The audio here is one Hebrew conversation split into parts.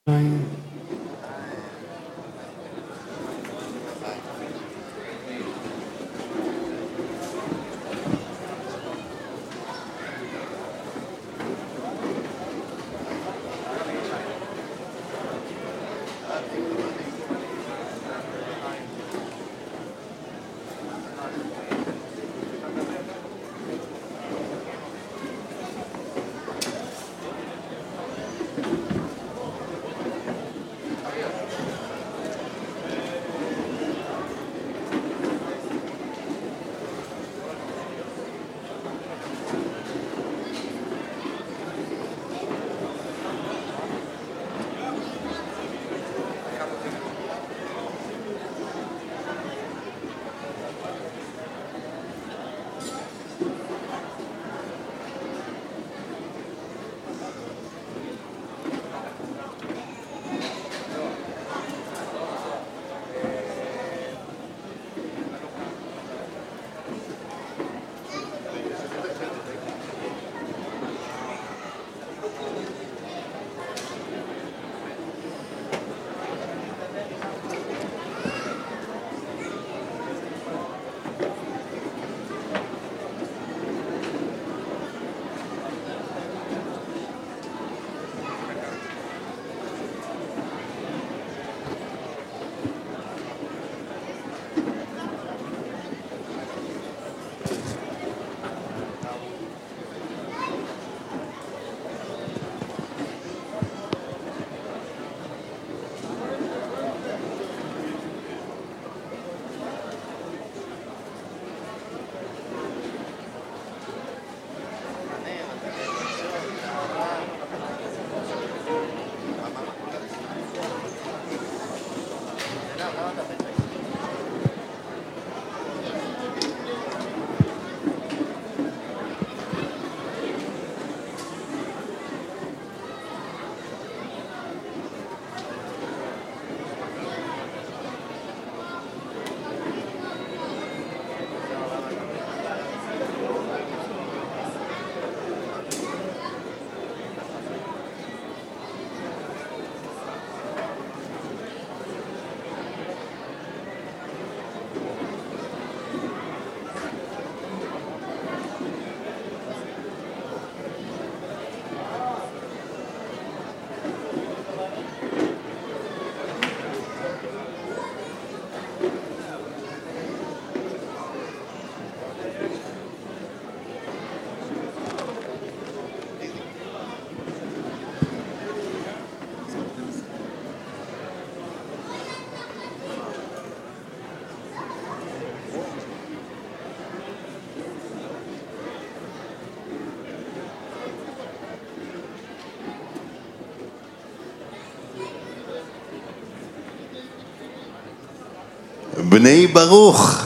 בני ברוך.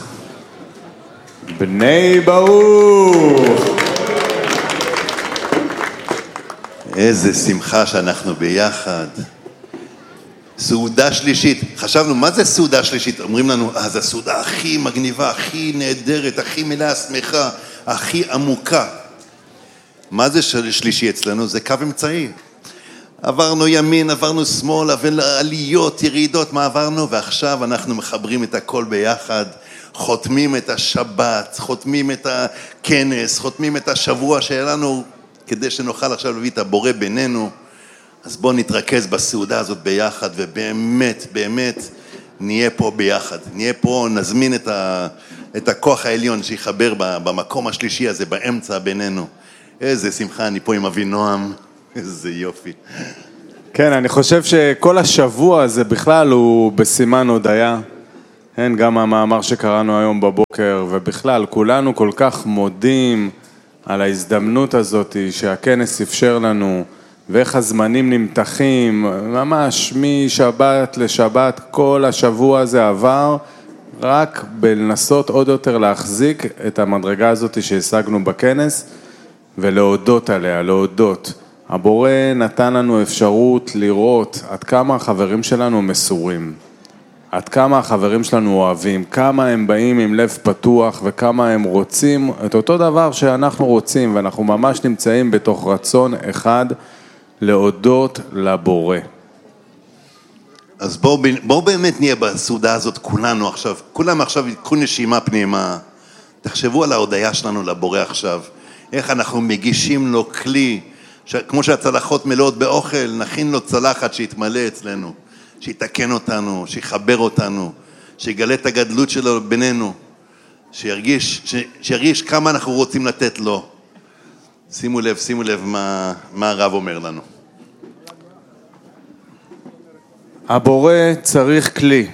בני ברוך. איזה שמחה שאנחנו ביחד. סעודה שלישית. חשבנו, מה זה סעודה שלישית? אומרים לנו, זו הסעודה הכי מגניבה, הכי נהדרת, הכי מלאה שמחה, הכי עמוקה. מה זה שלישי אצלנו? זה קו אמצעי. עברנו ימין, עברנו שמאל, עליות, ירידות, מה עברנו? ועכשיו אנחנו מחברים את הכל ביחד, חותמים את השבת, חותמים את הכנס, חותמים את השבוע שלנו, כדי שנוכל עכשיו להביא את הבורא בינינו. אז בואו נתרכז בסעודה הזאת ביחד, ובאמת, באמת, נהיה פה ביחד. נהיה פה, נזמין את הכוח העליון שיחבר במקום השלישי הזה, באמצע בינינו. איזה שמחה, אני פה עם אבי נועם. איזה יופי. כן, אני חושב שכל השבוע הזה בכלל הוא בסימן הודיה. כן, גם המאמר שקראנו היום בבוקר, ובכלל כולנו כל כך מודים על ההזדמנות הזאת שהכנס אפשר לנו, ואיך הזמנים נמתחים, ממש משבת לשבת, כל השבוע הזה עבר, רק בלנסות עוד יותר להחזיק את המדרגה הזאת שהשגנו בכנס, ולהודות עליה, להודות. הבורא נתן לנו אפשרות לראות עד כמה החברים שלנו מסורים, עד כמה החברים שלנו אוהבים, כמה הם באים עם לב פתוח וכמה הם רוצים את אותו דבר שאנחנו רוצים, ואנחנו ממש נמצאים בתוך רצון אחד להודות לבורא. אז בואו באמת נהיה בסעודה הזאת כולנו עכשיו, כולם עכשיו יקחו נשימה פנימה, תחשבו על ההודעה שלנו לבורא עכשיו, איך אנחנו מגישים לו כלי, כמו שהצלחות מלאות באוכל, נכין לו צלחת שיתמלא אצלנו, שיתקן אותנו, שיחבר אותנו, שיגלה את הגדלות שלו בינינו, שירגיש כמה אנחנו רוצים לתת לו. שימו לב מה הרב אומר לנו. הבורא צריך כלי.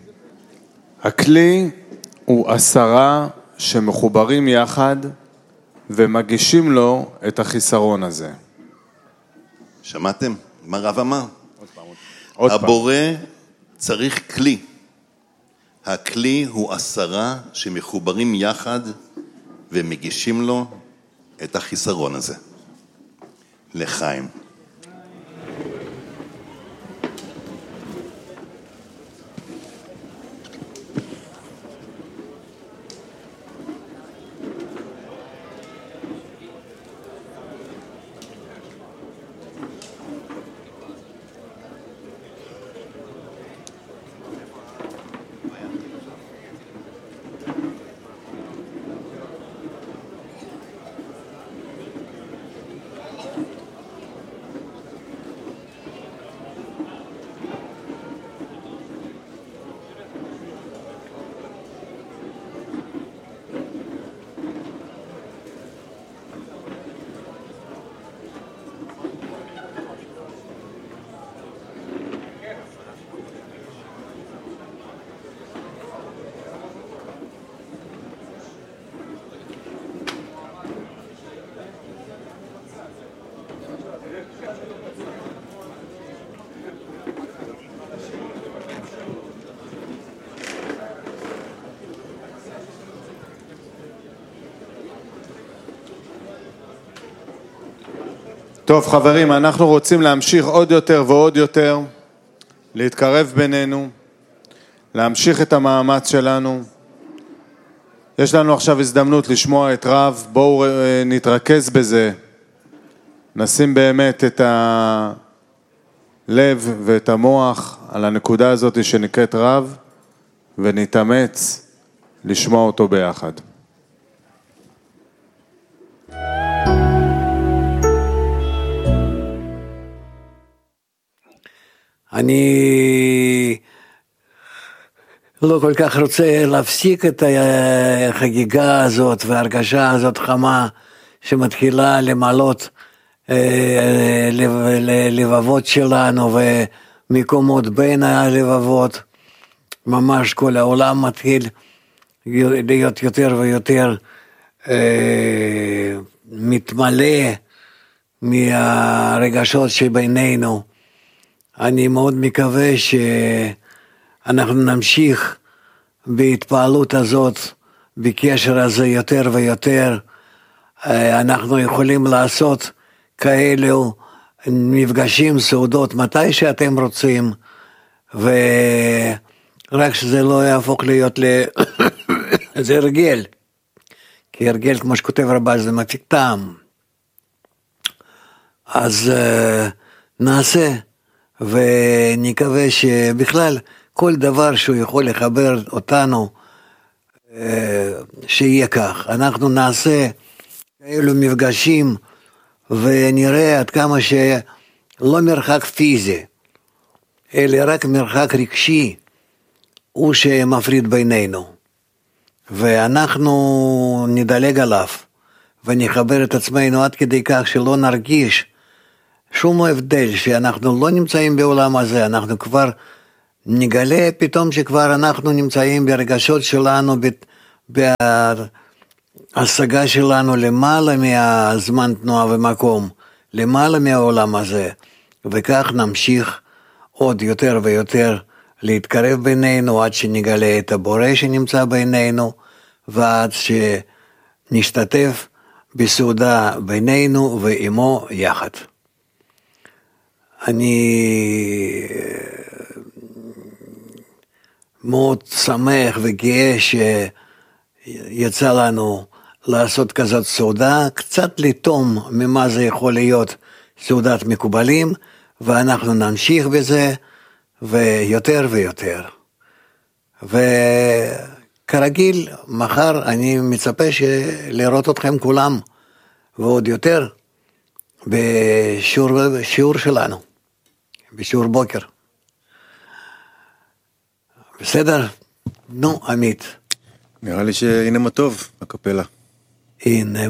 הכלי הוא 10 שמחוברים יחד ומגישים לו את החיסרון הזה. שמעתם? מה הרב אמר? עוד פעם. הבורא צריך כלי. הכלי הוא 10 שמחוברים יחד ומגישים לו את החיסרון הזה. לחיים. טוב חברים, אנחנו רוצים להמשיך עוד יותר ועוד יותר, להתקרב בינינו, להמשיך את המאמץ שלנו. יש לנו עכשיו הזדמנות לשמוע את רב, בואו נתרכז בזה, נשים באמת את הלב ואת המוח על הנקודה הזאת שנקראת רב, ונתאמץ לשמוע אותו ביחד. אני לא כל כך רוצה להפסיק את החגיגה הזאת וההרגשה הזאת חמה שמתחילה למלות לבבות שלנו ומקומות בין הלבבות. ממש כל העולם מתחיל להיות יותר ויותר מתמלא מהרגשות שבינינו. אני מאוד מקווה שאנחנו נמשיך בהתפעלות הזאת, בקשר הזה יותר ויותר. אנחנו יכולים לעשות כאלו מפגשים, סעודות, מתי שאתם רוצים, ורק שזה לא יהפוך להיות זה הרגל, כי הרגל, כמו שכותב רבה, זה מפיק טעם. אז נעשה. ונקווה שבכלל כל דבר שהוא יכול לחבר אותנו שיהיה כך. אנחנו נעשה כאלו מפגשים ונראה עד כמה שלא מרחק פיזי אלא רק מרחק רגשי הוא שמפריד בינינו, ואנחנו נדלג עליו ונחבר את עצמנו עד כדי כך שלא נרגיש שום הבדל, שאנחנו לא נמצאים בעולם הזה, אנחנו כבר נגלה פתאום שכבר אנחנו נמצאים ברגשות שלנו, בהשגה שלנו למעלה מהזמן תנועה ומקום, למעלה מהעולם הזה, וכך נמשיך עוד יותר ויותר להתקרב בינינו, עד שנגלה את הבורא שנמצא בינינו, ועד שנשתתף בסעודה בינינו ועמו יחד. אני מאוד שמח וגאה שיצא לנו לעשות כזאת סעודה, קצת לתום ממה זה יכול להיות סעודת מקובלים, ואנחנו נמשיך בזה, ויותר ויותר. וכרגיל, מחר אני מצפה לראות אתכם כולם, ועוד יותר, בשיעור שלנו, בשיעור בוקר. בסדר? נו, עמית. נראה לי שהנה מה טוב, הקפלה. הנה